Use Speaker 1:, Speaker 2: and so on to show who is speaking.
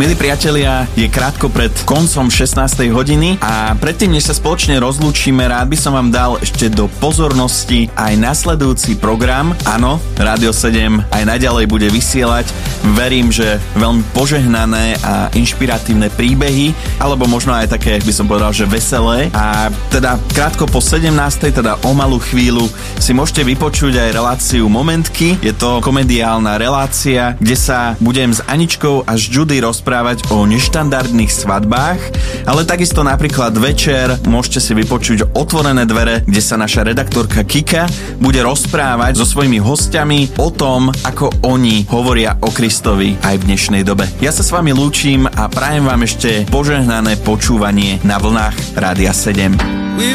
Speaker 1: Milí priatelia, je krátko pred koncom 16. hodiny a predtým, než sa spoločne rozlúčime, rád by som vám dal ešte do pozornosti aj nasledujúci program. Áno, Rádio 7 aj naďalej bude vysielať. Verím, že veľmi požehnané a inšpiratívne príbehy, alebo možno aj také, by som povedal, že veselé. A teda krátko po 17. teda o malú chvíľu si môžete vypočuť aj reláciu Momentky. Je to komediálna relácia, kde sa budem s Aničkou a s Judy rozprávať o neštandardných svadbách, ale takisto napríklad večer môžete si vypočuť Otvorené dvere, kde sa naša redaktorka Kika bude rozprávať so svojimi hostiami o tom, ako oni hovoria o Kristovi aj v dnešnej dobe. Ja sa s vami lúčim a prajem vám ešte požehnané počúvanie na vlnách Rádia 7.